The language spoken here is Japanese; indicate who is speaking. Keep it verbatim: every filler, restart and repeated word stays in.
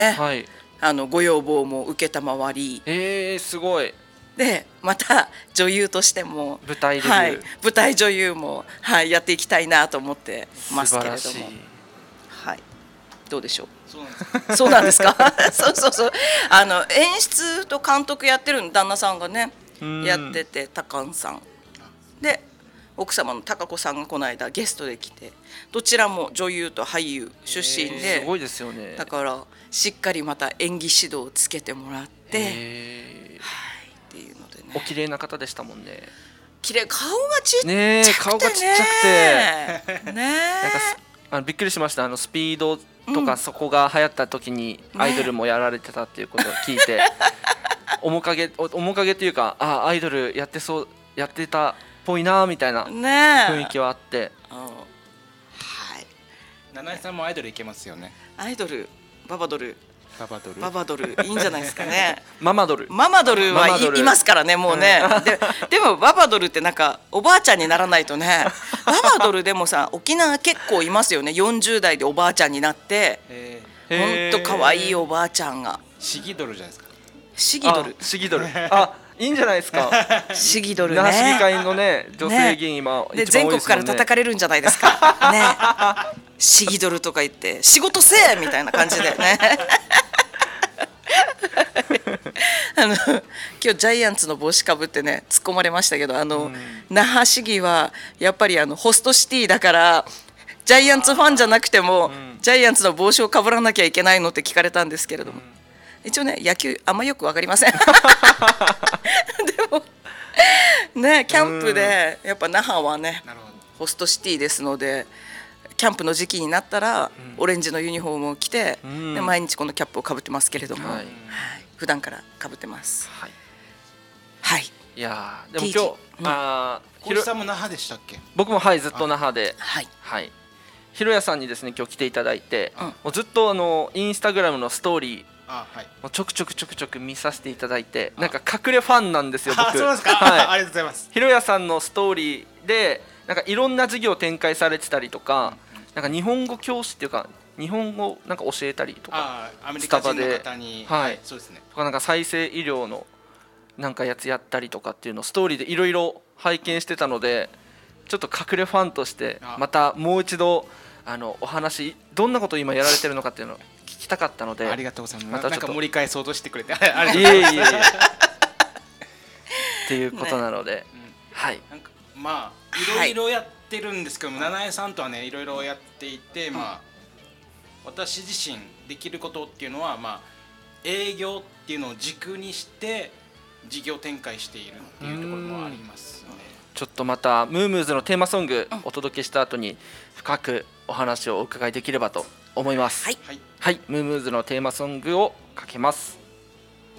Speaker 1: はい、
Speaker 2: あのご要望も受けたまわり、
Speaker 1: えー、すごい。
Speaker 2: でまた女優としても
Speaker 1: 舞台デビュー、
Speaker 2: はい、舞台女優も、はい、やっていきたいなと思ってますけれども、
Speaker 1: 素晴らしい。
Speaker 2: はい、どうでしょう。
Speaker 3: そうなんですか。
Speaker 2: そうなんですか。そうそうそう。あの演出と監督やってる旦那さんがねやってて、高んさんで奥様の貴子さんがこの間ゲストで来て、どちらも女優と俳優出身で、
Speaker 1: すごいですよね。
Speaker 2: だからしっかりまた演技指導をつけてもらって、はい、っていうのでね。
Speaker 1: お綺麗な方でしたもんね。
Speaker 2: 綺麗、顔がちっちゃくてね。
Speaker 1: ね、顔がちっちゃくて、
Speaker 2: ね、
Speaker 1: なんかあのびっくりしました。あのスピードとか、そこが流行った時にアイドルもやられてたっていうことを聞いて、面影面影というか、あアイドルやってそうやってたっぽいなみたいな雰囲気はあって、
Speaker 2: はい。
Speaker 3: 七重さんもアイドルいけますよね。
Speaker 2: アイドル、ババドル、
Speaker 3: ババドル、
Speaker 2: ババドルいいんじゃないですかね。
Speaker 1: ママドル、
Speaker 2: ママドルはい、いますからね、もうね。で, でもババドルってなんかおばあちゃんにならないとね。ババドルでもさ、沖縄結構いますよね。よんじゅう代でおばあちゃんになって、ほんと可愛いおばあちゃんが。
Speaker 3: シギドルじゃないですか。
Speaker 2: シギドル、
Speaker 1: シギドル、あ、いいんじゃないですか。
Speaker 2: シギドルね。
Speaker 1: 那覇市議会のね、女性議員今
Speaker 2: で全国から叩かれるんじゃないですか。ね、シギドルとか言って仕事せえみたいな感じでね。あの今日ジャイアンツの帽子かぶってね突っ込まれましたけど、あの、うん、那覇市議はやっぱりあのホストシティだからジャイアンツファンじゃなくても、うん、ジャイアンツの帽子をかぶらなきゃいけないのって聞かれたんですけれども、うん、一応ね野球あんまよく分かりません。でもね、キャンプでやっぱ那覇はねホストシティですので、キャンプの時期になったらオレンジのユニフォームを着て、うん、で毎日このキャップをかぶってますけれども、はいはい、普段からかぶってます。はい、はい、
Speaker 1: いやでも今日、うん、あ
Speaker 3: ひろさんも那覇でしたっけ？
Speaker 1: 僕もはいずっと那覇で、
Speaker 2: はい
Speaker 1: はい、ひろやさんにですね今日来ていただいて、うん、もうずっとあのインスタグラムのストーリー
Speaker 3: あ、はい、
Speaker 1: もうちょくちょくちょくちょく見させていただいて、なんか隠れファンなんですよ僕。
Speaker 3: あ、そうですか。
Speaker 1: はい、
Speaker 3: ありがとうございます。
Speaker 1: ひろやさんのストーリーでなんかいろんな授業を展開されてたりとか、うん、なんか日本語教師っていうか日本語なんか教えたりとか、
Speaker 3: あ、アメリカ人の方に、
Speaker 1: はい、はい、
Speaker 3: そうですね。
Speaker 1: とかなんか再生医療のなんかやつやったりとかっていうのをストーリーでいろいろ拝見してたので、ちょっと隠れファンとしてまたもう一度あのお話どんなことを今やられてるのかっていうのを聞きたかったので。
Speaker 3: ありがとうございます。またちょっとなんか盛り返そうとしてくれて、
Speaker 1: ありがとうございます。っていうことなので、ね、うん、はい。
Speaker 3: なんかまあいろいろやってるんですけども、はい、七重さんとはねいろいろやっていて、うん、まあ私自身できることっていうのはまあ営業っていうのを軸にして事業展開しているっていうところもありますので、
Speaker 1: ちょっとまたムームーズのテーマソングお届けした後に深くお話をお伺いできればと思います。
Speaker 2: はい、
Speaker 1: はい、ムームーズのテーマソングをかけます。